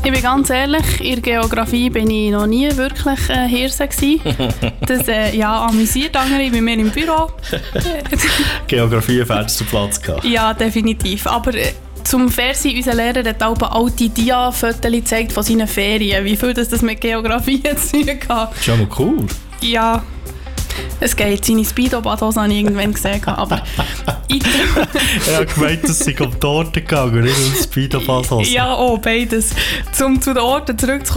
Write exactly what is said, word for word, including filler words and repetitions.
Ich bin ganz ehrlich, in der Geografie bin ich noch nie wirklich äh, Hirse gewesen. Das äh, ja, amüsiert andere bei mir im Büro. Geografie fährst du Platz gehabt. Ja, definitiv. Aber äh, zum Fernsehen, unser Lehrer hat auch alte Dia-Fotos gezeigt von seinen Ferien. Wie viel das, das mit Geografie zu tun hat. Das ist ja mal cool. Ja, es geht. Seine Speedo-Badhose habe ich irgendwann gesehen. Aber ich er hat gemeint, dass sie um die Orte gegangen, nicht um die Speedo-Badhose. Ja, oh, beides. Um zu den Orten zurückzukommen.